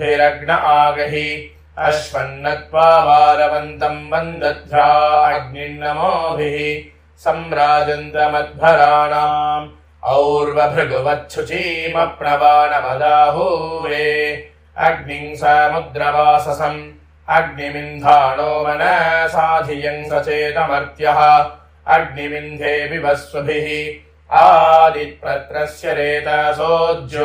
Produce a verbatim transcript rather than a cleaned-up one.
हिरग्न आगहि अश्वन्नत्वा वारवन्तम् वन्दध्रा अग्निर्नमोभिः सम्राजन्तमध्वराणाम् और्वभृगुवच्छुचीमप्नवानमदाहूवे अग्निम् समुद्रवाससम् अग्निमिन्धाणो मनसाधियम् सचेतमर्त्यः अग्निमिन्धे विवस्वभिः आदित्पत्रस्य रेतसोज्जो